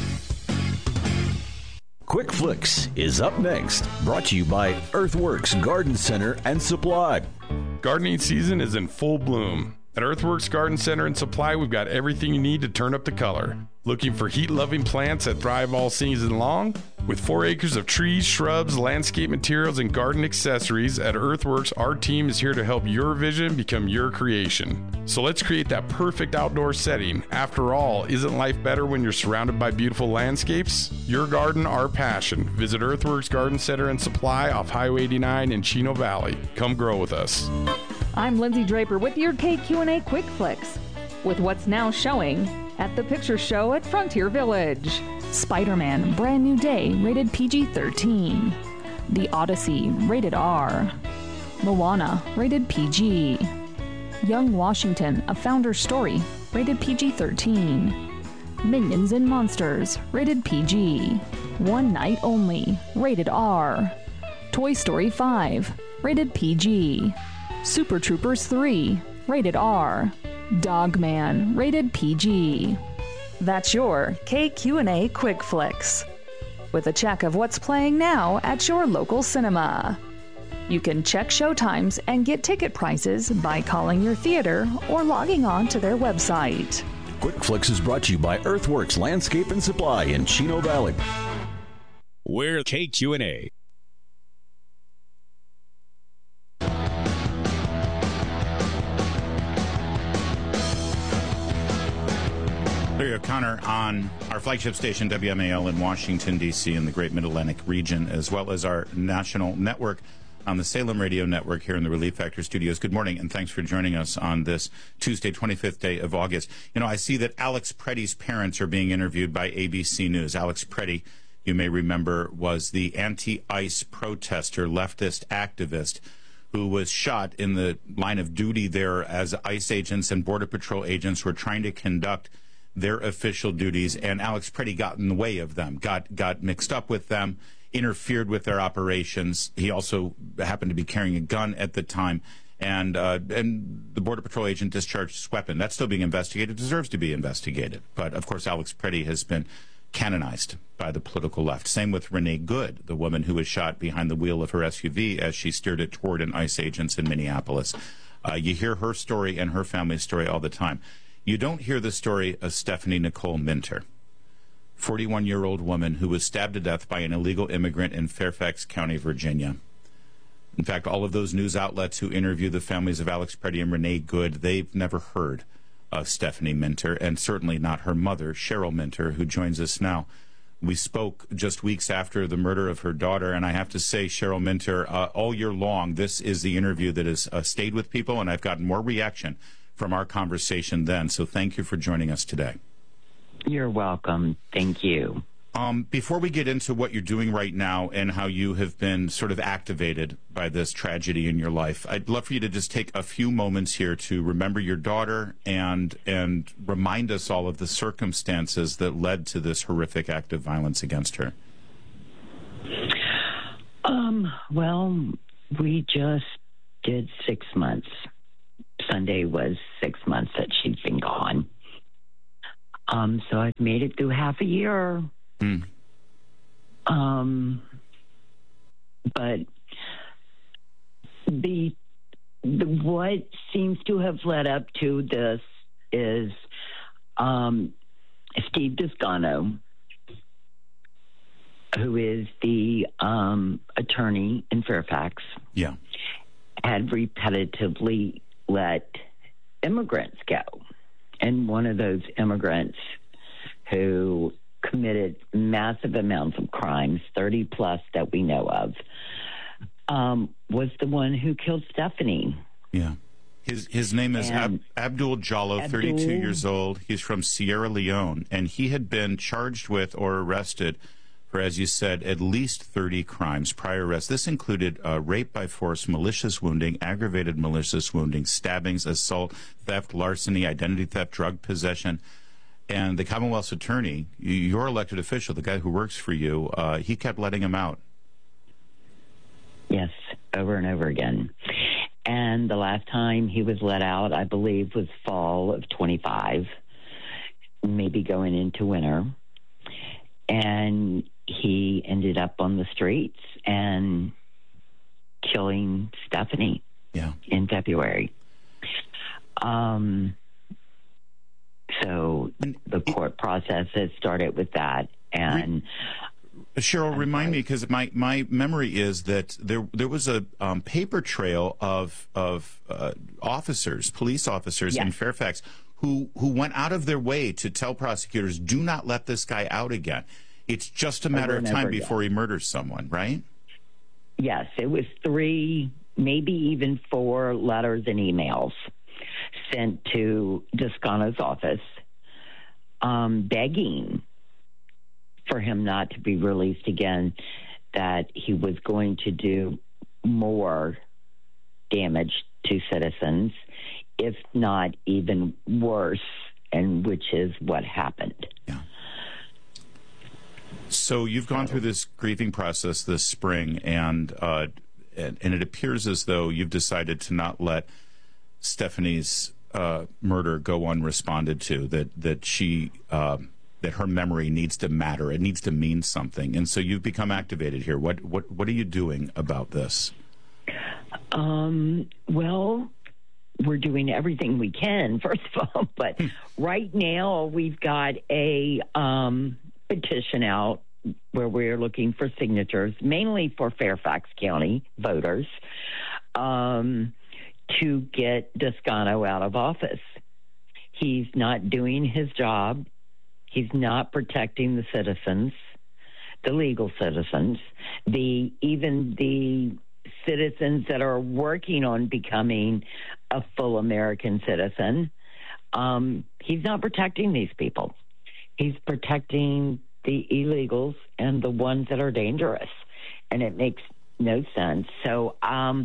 Quick Flicks is up next, brought to you by Earthworks Garden Center and Supply. Gardening season is in full bloom. At Earthworks Garden Center and Supply, we've got everything you need to turn up the color. Looking for heat-loving plants that thrive all season long? With four acres of trees, shrubs, landscape materials, and garden accessories, at Earthworks, our team is here to help your vision become your creation. So let's create that perfect outdoor setting. After all, isn't life better when you're surrounded by beautiful landscapes? Your garden, our passion. Visit Earthworks Garden Center and Supply off Highway eighty-nine in Chino Valley. Come grow with us. I'm Lindsay Draper with your K Q and A Quick Flicks, with what's now showing at the Picture Show at Frontier Village. Spider-Man, Brand New Day, rated P G thirteen. The Odyssey, rated R. Moana, rated P G. Young Washington, A Founder's Story, rated P G thirteen. Minions and Monsters, rated P G. One Night Only, rated R. Toy Story five, rated P G. Super Troopers three, rated R. Dogman, rated P G. That's your K Q and A Quick Flicks, with a check of what's playing now at your local cinema. You can check showtimes and get ticket prices by calling your theater or logging on to their website. Quick Flicks is brought to you by Earthworks Landscape and Supply in Chino Valley. We're K Q and A. Larry O'Connor on our flagship station, W M A L in Washington, D C, in the Great Mid-Atlantic region, as well as our national network on the Salem Radio Network here in the Relief Factor studios. Good morning, and thanks for joining us on this Tuesday, twenty-fifth day of August. You know, I see that Alex Preddy's parents are being interviewed by A B C News. Alex Preddy, you may remember, was the anti-ICE protester, leftist activist, who was shot in the line of duty there as ICE agents and Border Patrol agents were trying to conduct their official duties, and Alex Preddy got in the way of them, got got mixed up with them, interfered with their operations. He also happened to be carrying a gun at the time, and uh, and the Border Patrol agent discharged his weapon. That's still being investigated, deserves to be investigated. But, of course, Alex Preddy has been canonized by the political left. Same with Renee Good, the woman who was shot behind the wheel of her S U V as she steered it toward an ICE agent in Minneapolis. Uh, you hear her story and her family's story all the time. You don't hear the story of Stephanie Nicole Minter, forty-one-year-old woman who was stabbed to death by an illegal immigrant in Fairfax County, Virginia. In fact, all of those news outlets who interview the families of Alex Preddy and Renee Good, they've never heard of Stephanie Minter, and certainly not her mother, Cheryl Minter, who joins us now. We spoke just weeks after the murder of her daughter, and I have to say, Cheryl Minter, uh, all year long, this is the interview that has uh, stayed with people, and I've gotten more reaction from our conversation then. So thank you for joining us today. You're welcome. Thank you. Um, before we get into what you're doing right now and how you have been sort of activated by this tragedy in your life, I'd love for you to just take a few moments here to remember your daughter and and remind us all of the circumstances that led to this horrific act of violence against her. Um, well, we just did six months. Sunday was six months that she'd been gone. Um, so I've made it through half a year. Mm. Um, but the the, what seems to have led up to this is um, Steve Descano, who is the um, attorney in Fairfax, yeah, had repetitively let immigrants go. And one of those immigrants who committed massive amounts of crimes, thirty plus that we know of, um, was the one who killed Stephanie. Yeah. His his name is Ab- Abdul Jallo, Abdul. thirty-two years old. He's from Sierra Leone, and he had been charged with or arrested for, as you said, at least thirty crimes, prior arrests. This included uh, rape by force, malicious wounding, aggravated malicious wounding, stabbings, assault, theft, larceny, identity theft, drug possession. And the Commonwealth's attorney, your elected official, the guy who works for you, uh, he kept letting him out. Yes, over and over again. And the last time he was let out, I believe, was fall of twenty-five, maybe going into winter. And he ended up on the streets and killing Stephanie yeah. in February. Um, so the court process has started with that. And Cheryl, remind me, because my, my memory is that there there was a um, paper trail of of uh, officers, police officers yes. in Fairfax who who went out of their way to tell prosecutors, do not let this guy out again. It's just a matter Over of and time over before again. he murders someone, right? Yes, it was three, maybe even four letters and emails sent to Descano's office um, begging for him not to be released again, that he was going to do more damage to citizens, if not even worse, and which is what happened. Yeah. So you've gone through this grieving process this spring, and, uh, and and it appears as though you've decided to not let Stephanie's uh, murder go unresponded to. That that she uh, that her memory needs to matter. It needs to mean something. And so you've become activated here. What what what are you doing about this? Um. Well, we're doing everything we can, first of all. But right now we've got a um. petition out where we're looking for signatures, mainly for Fairfax County voters, um, to get Descano out of office. He's not doing his job. He's not protecting the citizens, the legal citizens, the even the citizens that are working on becoming a full American citizen. Um, he's not protecting these people. He's protecting the illegals and the ones that are dangerous, and it makes no sense. So um,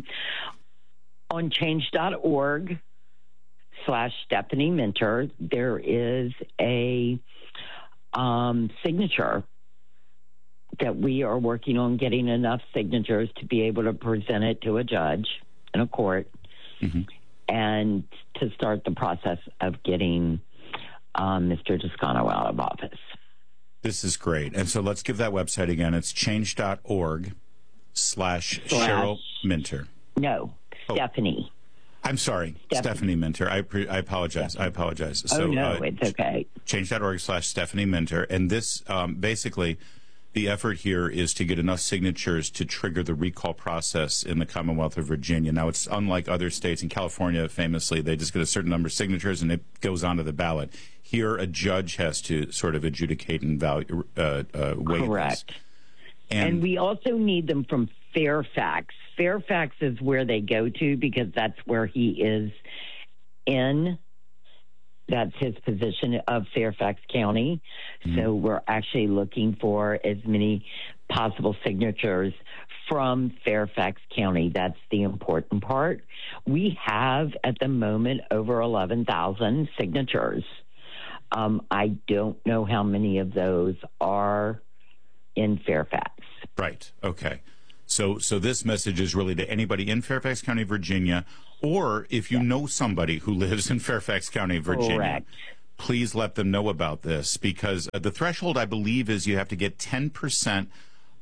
on change dot org slash Stephanie Minter, there is a um, signature that we are working on getting enough signatures to be able to present it to a judge in a court mm-hmm. and to start the process of getting um, Mister Descano out of office. This is great. And so let's give that website again. It's change dot org slash Cheryl Minter. No, oh. Stephanie. I'm sorry, Stephanie, Stephanie Minter. I pre- I apologize. Stephanie. I apologize. Oh, so, no, uh, it's okay. change dot org slash Stephanie Minter. And this, um, basically, the effort here is to get enough signatures to trigger the recall process in the Commonwealth of Virginia. Now, it's unlike other states. In California, famously, they just get a certain number of signatures and it goes onto the ballot. Here, a judge has to sort of adjudicate and value, uh, uh, weigh Correct. this. And, And we also need them from Fairfax. Fairfax is where they go to because that's where he is in. That's his position of Fairfax County. Mm-hmm. So we're actually looking for as many possible signatures from Fairfax County. That's the important part. We have at the moment over eleven thousand signatures. Um, I don't know how many of those are in Fairfax. Right. Okay. So so this message is really to anybody in Fairfax County, Virginia, or if you yes. know somebody who lives in Fairfax County, Virginia, Correct. please let them know about this, because uh, the threshold, I believe, is you have to get ten percent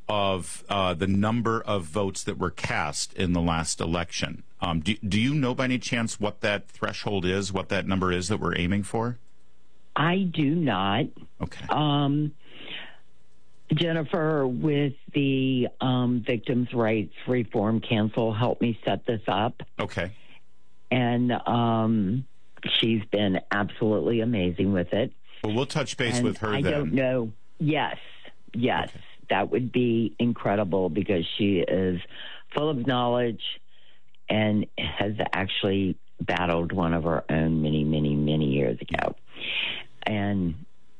of uh, the number of votes that were cast in the last election. Um, do, do you know by any chance what that threshold is, what that number is that we're aiming for? I do not. Okay. Um, Jennifer, with the um, Victims' Rights Reform Council, helped me set this up. Okay. And um, she's been absolutely amazing with it. Well, we'll touch base and with her I then. I don't know. Yes, yes. Okay. That would be incredible because she is full of knowledge and has actually battled one of her own many, many, many years ago. And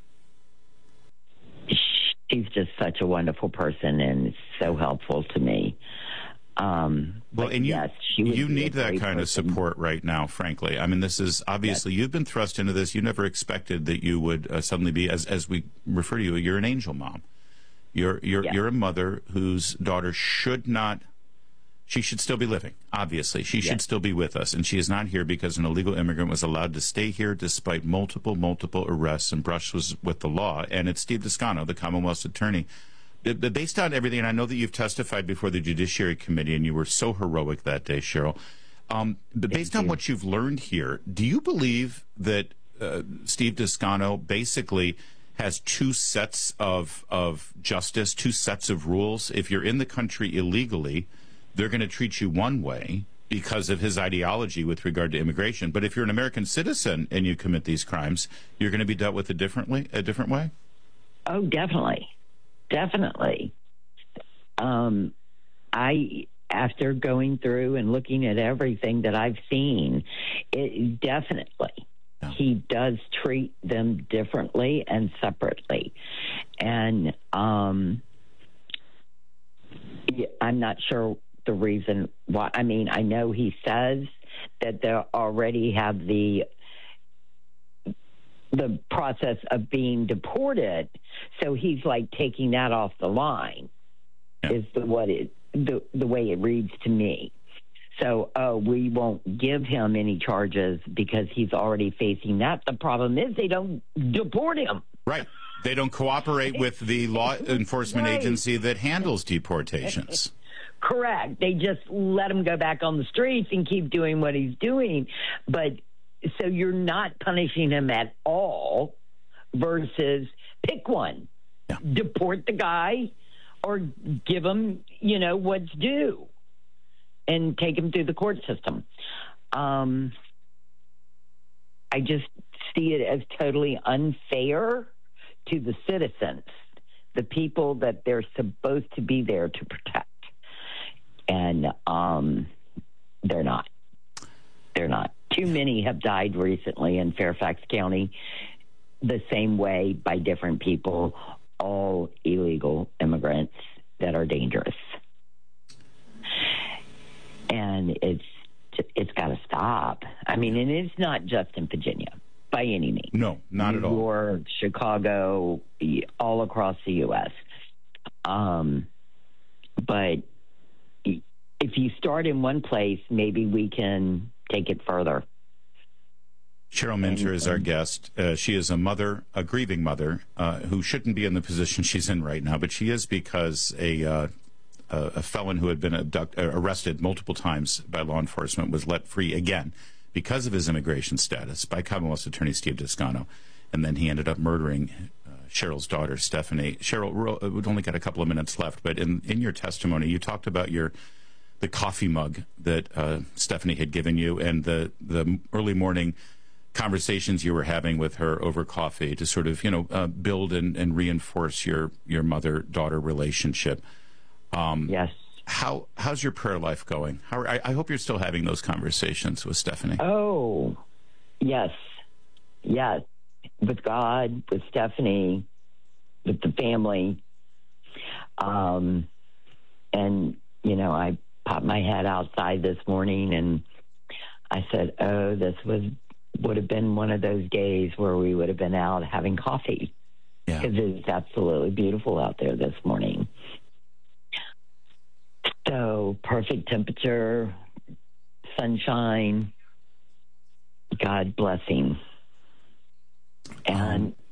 she's just such a wonderful person and so helpful to me. Um, well, and you, yes, she would you be need a that great kind person. of support right now, frankly. I mean, this is obviously, yes. You've been thrust into this. You never expected that you would uh, suddenly be, as as we refer to you, you're an angel mom. You're you're yes. you're a mother whose daughter should not, she should still be living, obviously. She should yes. still be with us, and she is not here because an illegal immigrant was allowed to stay here despite multiple, multiple arrests and brushes with the law. And it's Steve Descano, the Commonwealth's attorney. Based on everything, and I know that you've testified before the Judiciary Committee, and you were so heroic that day, Cheryl. Um, but based Thank on you. what you've learned here, do you believe that uh, Steve Descano basically has two sets of of justice, two sets of rules? If you're in the country illegally, they're going to treat you one way because of his ideology with regard to immigration. But if you're an American citizen and you commit these crimes, you're going to be dealt with a differently, a different way? Oh, definitely. Definitely. Um, I, after going through and looking at everything that I've seen, it definitely, yeah. he does treat them differently and separately. And um, I'm not sure the reason why. I mean, I know he says that they already have the the process of being deported, so he's like taking that off the line. Yeah. Is the what it the the way it reads to me. So, oh, we won't give him any charges because he's already facing that. The problem is they don't deport him. Right. They don't cooperate with the law enforcement right. agency that handles deportations. Correct. They just let him go back on the streets and keep doing what he's doing. But so you're not punishing him at all versus pick one. Yeah. Deport the guy or give him, you know, what's due and take him through the court system. Um, I just see it as totally unfair to the citizens, the people that they're supposed to be there to protect. And um, they're not. They're not. Too many have died recently in Fairfax County the same way by different people, all illegal immigrants that are dangerous. And it's it's got to stop. I mean, and it's not just in Virginia by any means. No, not at all. New York, Chicago, all across the U S Um, but if you start in one place, maybe we can take it further. Cheryl Minter is our guest. Uh, she is a mother, a grieving mother, uh, who shouldn't be in the position she's in right now, but she is because a uh, a felon who had been abduct, uh, arrested multiple times by law enforcement was let free again because of his immigration status by Commonwealth's Attorney Steve Descano, and then he ended up murdering uh, Cheryl's daughter, Stephanie. Cheryl, we've only got a couple of minutes left, but in, in your testimony, you talked about your the coffee mug that uh, Stephanie had given you and the, the early morning conversations you were having with her over coffee to sort of, you know, uh, build and, and reinforce your, your mother-daughter relationship. Um, yes. How how's your prayer life going? How I, I hope you're still having those conversations with Stephanie. Oh, yes. Yes. With God, with Stephanie, with the family. Um, and, you know, I popped my head outside this morning and I said, oh, this was would have been one of those days where we would have been out having coffee. Because yeah. It's absolutely beautiful out there this morning. So perfect temperature, sunshine, God blessing. And